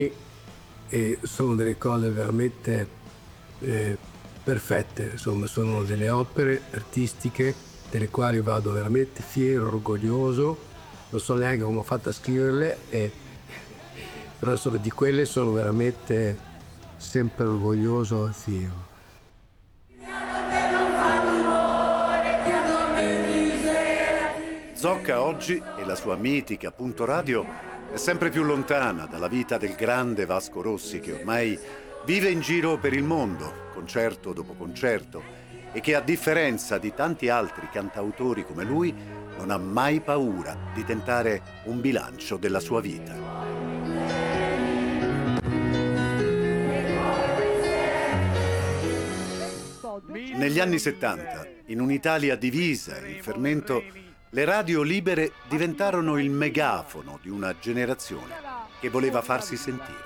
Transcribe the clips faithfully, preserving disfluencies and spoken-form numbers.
e, e sono delle cose veramente eh, perfette, insomma sono delle opere artistiche delle quali vado veramente fiero, orgoglioso, non so neanche come ho fatto a scriverle, e, però insomma, di quelle sono veramente sempre orgoglioso e fiero. Zocca oggi e la sua mitica Punto Radio è sempre più lontana dalla vita del grande Vasco Rossi, che ormai vive in giro per il mondo, concerto dopo concerto, e che a differenza di tanti altri cantautori come lui non ha mai paura di tentare un bilancio della sua vita. Negli anni settanta, in un'Italia divisa e in fermento, le radio libere diventarono il megafono di una generazione che voleva farsi sentire.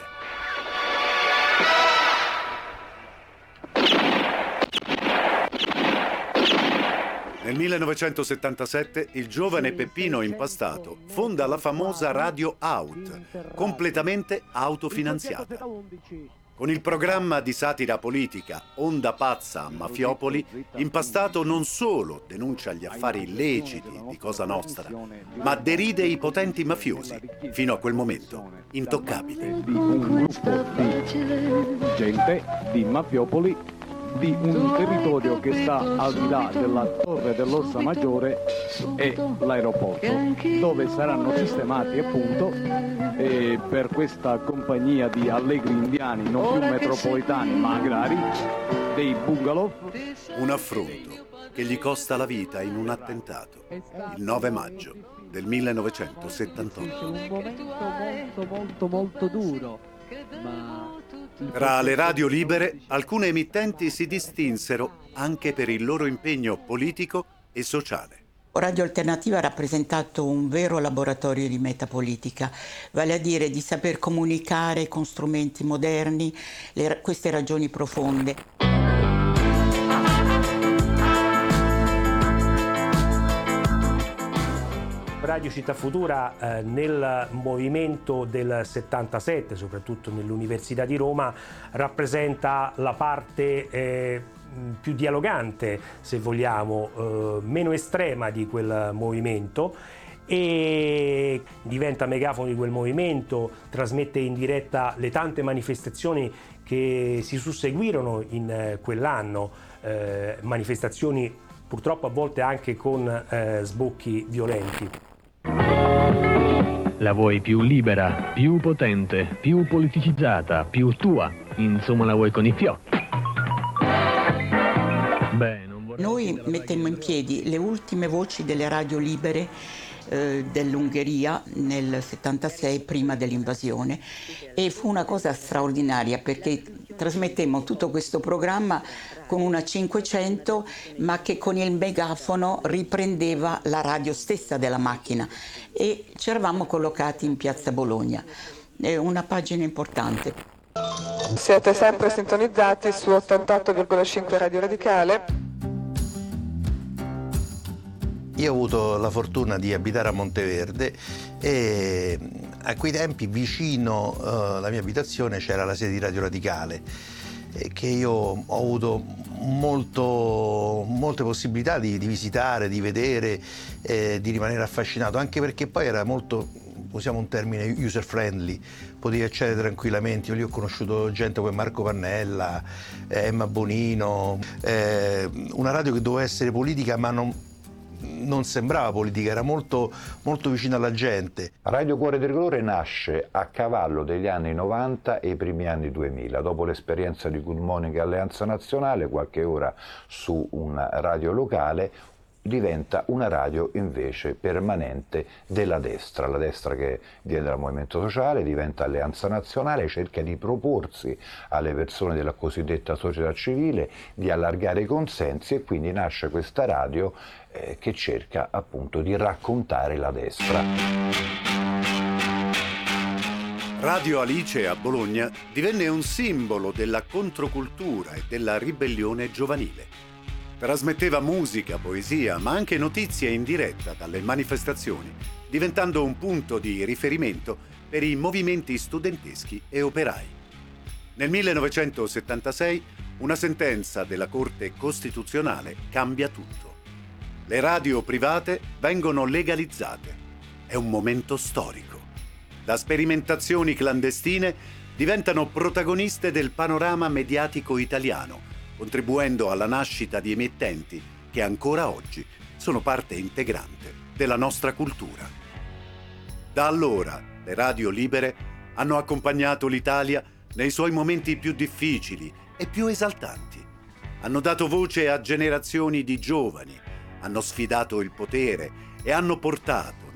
Nel millenovecentosettantasette il giovane Peppino Impastato fonda la famosa Radio Out, completamente autofinanziata. Con il programma di satira politica Onda pazza a Mafiopoli, Impastato non solo denuncia gli affari illeciti di Cosa Nostra, ma deride i potenti mafiosi, fino a quel momento intoccabili. Di un gruppo di gente di Mafiopoli, di un territorio che sta al di là della torre dell'Orsa Maggiore e l'aeroporto, dove saranno sistemati appunto eh, per questa compagnia di allegri indiani, non più metropolitani ma agrari, dei bungalow. Un affronto che gli costa la vita in un attentato, il nove maggio del millenovecentosettantotto. Un momento molto molto molto duro, ma... Tra le radio libere, alcune emittenti si distinsero anche per il loro impegno politico e sociale. Radio Alternativa ha rappresentato un vero laboratorio di metapolitica, vale a dire di saper comunicare con strumenti moderni le, queste ragioni profonde. Radio Città Futura eh, nel movimento del settantasette, soprattutto nell'Università di Roma, rappresenta la parte eh, più dialogante, se vogliamo, eh, meno estrema di quel movimento, e diventa megafono di quel movimento, trasmette in diretta le tante manifestazioni che si susseguirono in eh, quell'anno, eh, manifestazioni purtroppo a volte anche con eh, sbocchi violenti. La vuoi più libera, più potente, più politicizzata, più tua, insomma la vuoi con i fiocchi. Beh, non vorrei... Noi mettemmo in piedi le ultime voci delle radio libere eh, dell'Ungheria nel settantasei, prima dell'invasione, e fu una cosa straordinaria perché trasmettemmo tutto questo programma con una cinquecento, ma che con il megafono riprendeva la radio stessa della macchina, e ci eravamo collocati in piazza Bologna. È una pagina importante. Siete sempre sintonizzati su ottantotto virgola cinque Radio Radicale. Io ho avuto la fortuna di abitare a Monteverde e a quei tempi vicino alla uh, mia abitazione c'era la sede di Radio Radicale, eh, che io ho avuto molto, molte possibilità di, di visitare, di vedere, eh, di rimanere affascinato, anche perché poi era molto, usiamo un termine user friendly, potevi accedere tranquillamente. Io lì ho conosciuto gente come Marco Pannella, eh, Emma Bonino, eh, una radio che doveva essere politica ma non non sembrava politica, era molto, molto vicina alla gente. Radio Cuore Tricolore nasce a cavallo degli anni novanta e i primi anni duemila, dopo l'esperienza di Good Morning Alleanza Nazionale, qualche ora su una radio locale, diventa una radio invece permanente della destra, la destra che viene dal movimento sociale, diventa Alleanza Nazionale, cerca di proporsi alle persone della cosiddetta società civile, di allargare i consensi, e quindi nasce questa radio eh, che cerca appunto di raccontare la destra. Radio Alice a Bologna divenne un simbolo della controcultura e della ribellione giovanile. Trasmetteva musica, poesia, ma anche notizie in diretta dalle manifestazioni, diventando un punto di riferimento per i movimenti studenteschi e operai. Nel millenovecentosettantasei una sentenza della Corte Costituzionale cambia tutto. Le radio private vengono legalizzate. È un momento storico. Da sperimentazioni clandestine diventano protagoniste del panorama mediatico italiano, contribuendo alla nascita di emittenti che ancora oggi sono parte integrante della nostra cultura. Da allora le radio libere hanno accompagnato l'Italia nei suoi momenti più difficili e più esaltanti. Hanno dato voce a generazioni di giovani, hanno sfidato il potere e hanno portato